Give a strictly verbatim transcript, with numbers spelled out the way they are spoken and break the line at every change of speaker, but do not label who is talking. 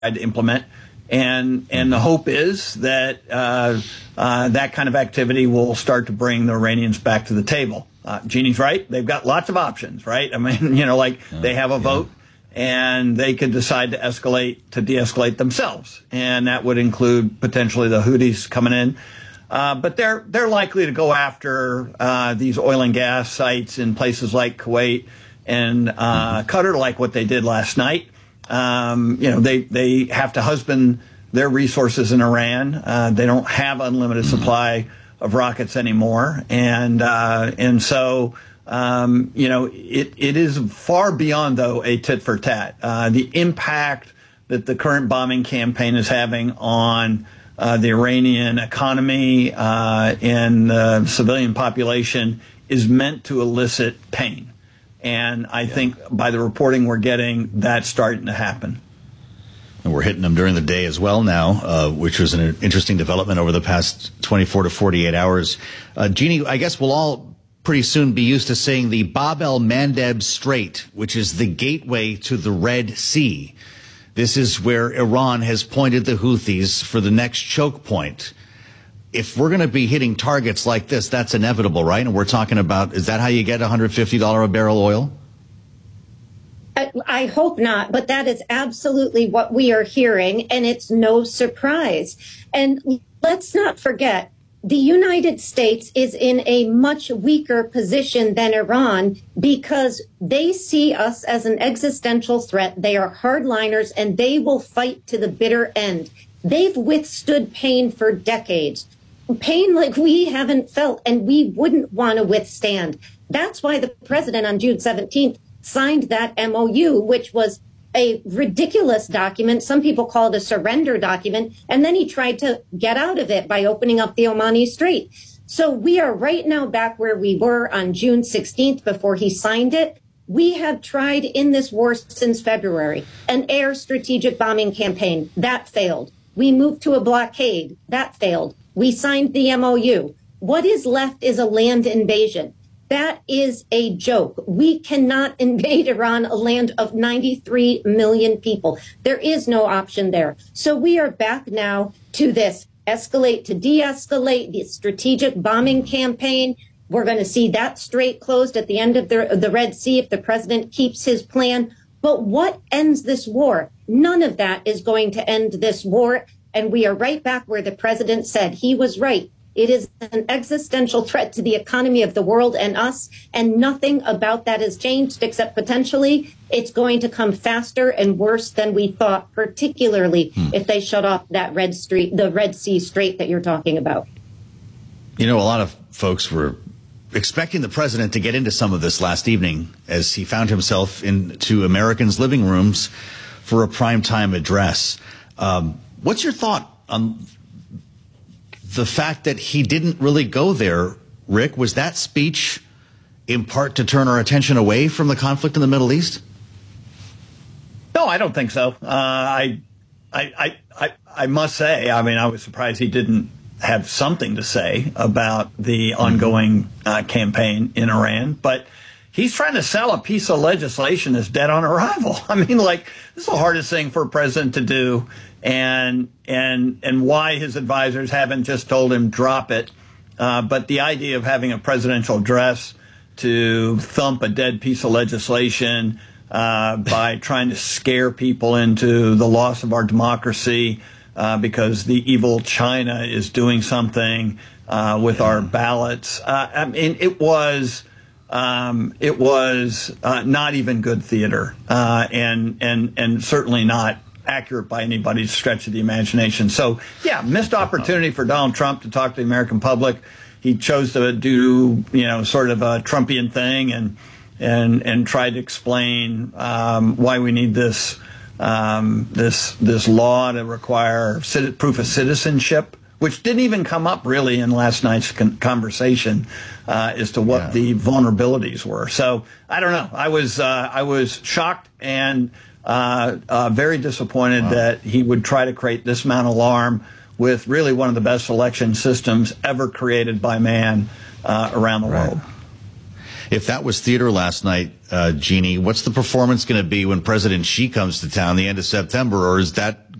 to implement. And and the hope is that uh, uh, that kind of activity will start to bring the Iranians back to the table. Uh, Jeannie's right. They've got lots of options, right? I mean, you know, like they have a vote and they could decide to escalate, to de-escalate themselves. And that would include potentially the Houthis coming in. Uh, but they're they're likely to go after uh, these oil and gas sites in places like Kuwait and uh, Qatar, like what they did last night. Um, you know, they, they have to husband their resources in Iran. Uh, they don't have unlimited supply of rockets anymore. And, uh, and so, um, you know, it, it is far beyond, though, a tit for tat. Uh, the impact that the current bombing campaign is having on uh, the Iranian economy uh, and the civilian population is meant to elicit pain. And I yeah. think by the reporting we're getting, that's starting to happen.
And we're hitting them during the day as well now, uh, which was an interesting development over the past twenty-four to forty-eight hours. Uh, Jeannie, I guess we'll all pretty soon be used to saying the Bab el-Mandeb Strait, which is the gateway to the Red Sea. This is where Iran has pointed the Houthis for the next choke point. If we're going to be hitting targets like this, that's inevitable, right? And we're talking about, is that how you get one hundred fifty dollars a barrel oil?
I, I hope not, but that is absolutely what we are hearing, and it's no surprise. And let's not forget, the United States is in a much weaker position than Iran because they see us as an existential threat. They are hardliners, and they will fight to the bitter end. They've withstood pain for decades. Pain like we haven't felt and we wouldn't want to withstand. That's why the president on June seventeenth signed that M O U, which was a ridiculous document. Some people call it a surrender document. And then he tried to get out of it by opening up the Omani Strait. So we are right now back where we were on June sixteenth before he signed it. We have tried in this war since February an air strategic bombing campaign. That failed. We moved to a blockade. That failed. We signed the M O U. What is left is a land invasion. That is a joke. We cannot invade Iran, a land of ninety-three million people. There is no option there. So we are back now to this escalate to de-escalate, the strategic bombing campaign. We're going to see that strait closed at the end of the, the Red Sea if the president keeps his plan. But what ends this war? None of that is going to end this war. And we are right back where the president said he was right. It is an existential threat to the economy of the world and us, and nothing about that has changed except potentially it's going to come faster and worse than we thought, particularly hmm. if they shut off that Red Street, the Red Sea Strait that you're talking about.
You know, a lot of folks were expecting the president to get into some of this last evening as he found himself into Americans' living rooms for a primetime address. Um, what's your thought on the fact that he didn't really go there, Rick? Was that speech in part to turn our attention away from the conflict in the Middle East?
No, I don't think so. Uh, I, I, I, I must say, I mean, I was surprised he didn't have something to say about the ongoing uh, campaign in Iran, but he's trying to sell a piece of legislation that's dead on arrival. I mean, like, this is the hardest thing for a president to do, and and and why his advisors haven't just told him drop it. Uh, but the idea of having a presidential address to thump a dead piece of legislation uh, by trying to scare people into the loss of our democracy uh, because the evil China is doing something uh, with our ballots. Uh, I mean, it was... Um, it was uh, not even good theater, uh, and and and certainly not accurate by anybody's stretch of the imagination. So, yeah, missed opportunity for Donald Trump to talk to the American public. He chose to do, you know, sort of a Trumpian thing and and and tried to explain um, why we need this um, this this law to require proof of citizenship, which didn't even come up really in last night's con conversation uh, as to what yeah. the vulnerabilities were. So I don't know. I was uh, I was shocked and uh, uh, very disappointed wow. that he would try to create this amount of alarm with really one of the best election systems ever created by man uh, around the
right.
world.
If that was theater last night, uh, Jeannie, what's the performance going to be when President Xi comes to town the end of September, or is that